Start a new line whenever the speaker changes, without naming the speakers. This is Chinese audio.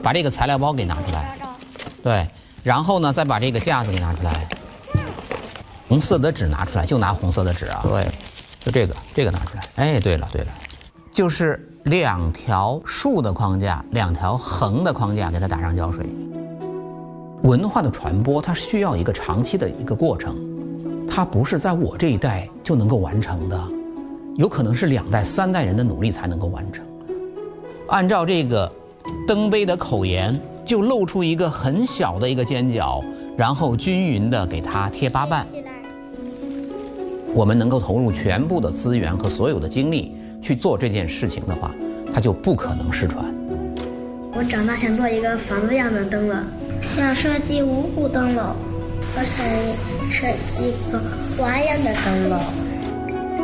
把这个材料包给拿出来，对，然后呢，再把这个架子给拿出来，红色的纸拿出来，就拿红色的纸啊，对，就这个拿出来。哎，对了，就是2条竖的框架，2条横的框架，给它打上胶水。文化的传播，它需要一个长期的一个过程，它不是在我这一代就能够完成的，有可能是2代、3代人的努力才能够完成。按照这个灯杯的口沿，就露出一个很小的一个尖角，然后均匀的给它贴8瓣。我们能够投入全部的资源和所有的精力去做这件事情的话，它就不可能失传。
我长大想做一个房子样的灯笼，
想设计5谷灯笼，我想设计一个花样的灯笼。